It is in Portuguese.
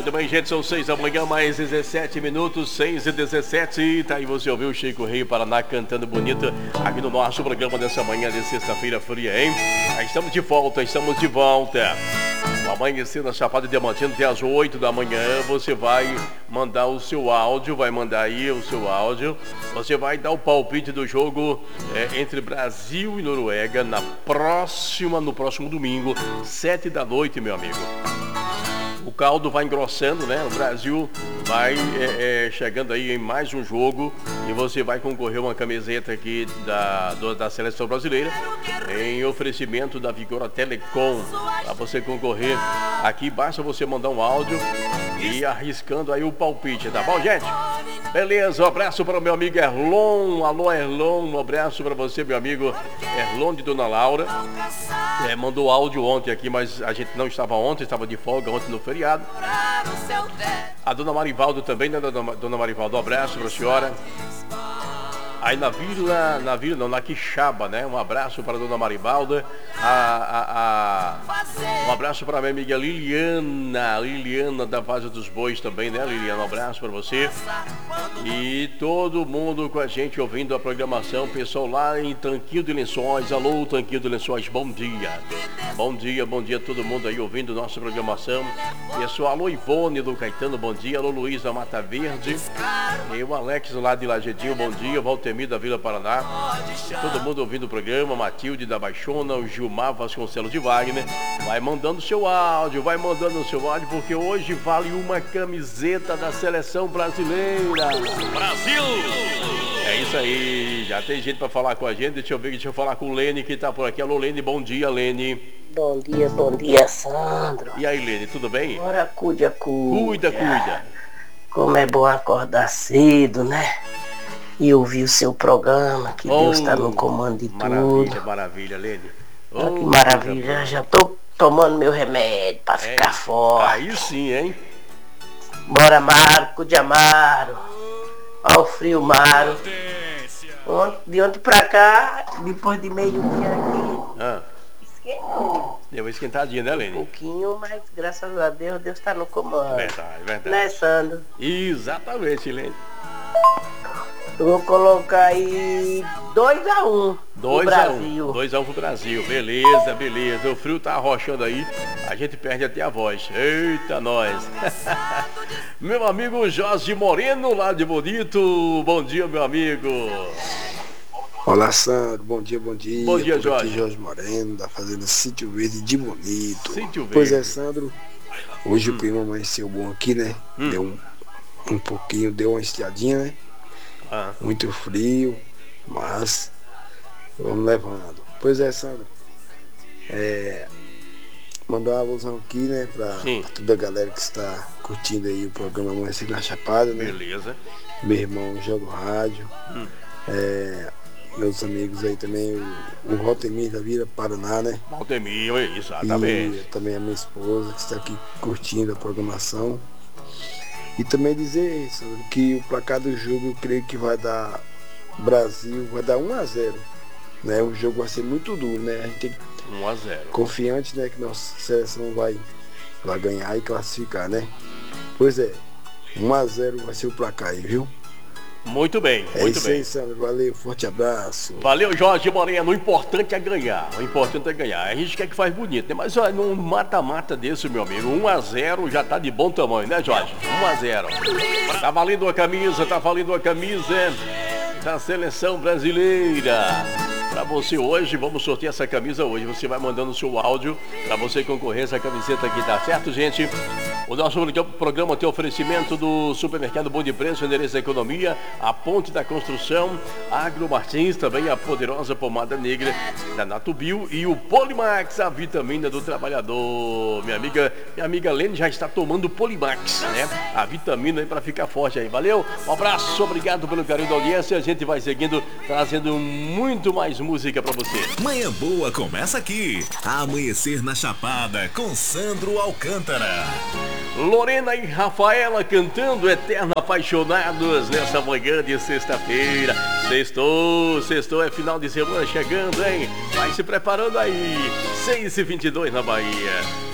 Muito bem, gente, são 6 da manhã, mais 17 minutos, 6h17. Tá aí, você ouviu o Chico Rei Paraná cantando bonito aqui no nosso programa dessa manhã de sexta-feira fria, hein? Aí estamos de volta, estamos de volta. Amanhecer na Chapada Diamantina até às 8 da manhã. Você vai mandar o seu áudio, vai mandar aí o seu áudio. Você vai dar o palpite do jogo entre Brasil e Noruega no próximo domingo, 7 da noite, meu amigo. O caldo vai engrossando, né? O Brasil vai chegando aí em mais um jogo e você vai concorrer uma camiseta aqui da Seleção Brasileira em oferecimento da Vigora Telecom. Para você concorrer aqui, basta você mandar um áudio e arriscando aí o palpite, tá bom, gente? Beleza, um abraço para o meu amigo Erlon. Alô, Erlon, um abraço para você, meu amigo Erlon de Dona Laura. Mandou áudio ontem aqui, mas a gente não estava ontem, estava de folga ontem no feriado. A dona Marivaldo também, né, dona Marivaldo? Um abraço para a senhora. Aí na Quixaba, né? Um abraço para a dona Marivalda. Um abraço para a minha amiga Liliana da Vaza dos Bois também, né, Liliana? Um abraço para você. E todo mundo com a gente ouvindo a programação. Pessoal lá em Tanquinho de Lençóis. Alô, Tanquinho de Lençóis, bom dia. Bom dia a todo mundo aí ouvindo nossa programação. Pessoal, alô, Ivone do Caetano, bom dia. Alô, Luiz da Mata Verde. E o Alex lá de Lagedinho, bom dia. Walter da Vila Paraná, todo mundo ouvindo o programa, Matilde da Baixona, o Gilmar Vasconcelos de Wagner, vai mandando seu áudio, porque hoje vale uma camiseta da Seleção Brasileira. Brasil! É isso aí, já tem gente para falar com a gente, deixa eu falar com o Lene que tá por aqui. Alô, Lene, bom dia, Lene. Bom dia, Sandro. E aí, Lene, tudo bem? Bora, cuida. Cuida. Como é bom acordar cedo, né? E ouvir o seu programa, que Deus está no comando de tudo. Maravilha, Lene. Que maravilha, já tô tomando meu remédio para ficar forte. Aí sim, hein? Bora, Marco de Amaro. Ó o frio, Maro. De ontem pra cá, depois de meio-dia aqui, esquentou. Deu uma esquentadinha, né, Lene? Um pouquinho, mas graças a Deus está no comando. Verdade. Né, Sandro? Exatamente, Lene. Eu vou colocar aí 2-1 pro Brasil. 2-1 pro Brasil. Beleza. O frio tá arrochando aí. A gente perde até a voz. Eita, nós. Meu amigo Jorge Moreno, lá de Bonito. Bom dia, meu amigo. Olá, Sandro. Bom dia. Bom dia, Jorge. Aqui Jorge Moreno, da fazenda Sítio Verde de Bonito. Sítio Verde. Pois é, Sandro. Hoje o clima amanheceu bom aqui, né? Deu um pouquinho, deu uma estiadinha, né? Muito frio, mas vamos levando. Pois é, Sandro. Mandar uma alusão aqui, né, pra toda a galera que está curtindo aí o programa Amanhecer na Chapada, né? Beleza. Meu irmão joga o rádio. Meus amigos aí também, o Rotemir da Vila Paraná, né? Rotemir, exatamente. E também a minha esposa que está aqui curtindo a programação. E também dizer, Sandro, que o placar do jogo eu creio que vai dar Brasil, vai dar 1-0. Né? O jogo vai ser muito duro, né? A gente tem 1-0. Confiante, né, que nossa seleção vai ganhar e classificar, né? Pois é, 1-0 vai ser o placar aí, viu? Muito bem. É isso aí, Sandro. Valeu, forte abraço. Valeu, Jorge Moreno. O importante é ganhar. A gente quer que faz bonito, né? Mas olha, num mata-mata desse, meu amigo, 1-0 já tá de bom tamanho, né, Jorge? 1-0. Tá valendo a camisa da Seleção Brasileira. Para você hoje, vamos sortear essa camisa hoje. Você vai mandando o seu áudio para você concorrer a essa camiseta aqui, tá certo, gente? O nosso programa tem oferecimento do Supermercado Bom de Preço, Endereço da Economia, a Ponte da Construção, Agro Martins, também a poderosa pomada negra da Natubio e o Polimax, a vitamina do trabalhador. Minha amiga Lene já está tomando Polimax, né? A vitamina aí para ficar forte aí. Valeu, um abraço, obrigado pelo carinho da audiência. A gente vai seguindo, trazendo muito mais música para você. Manhã Boa começa aqui. Amanhecer na Chapada com Sandro Alcântara. Lorena e Rafaela cantando Eterno Apaixonados nessa manhã de sexta-feira. Sextou, é final de semana chegando, hein? Vai se preparando aí. 6h22 na Bahia.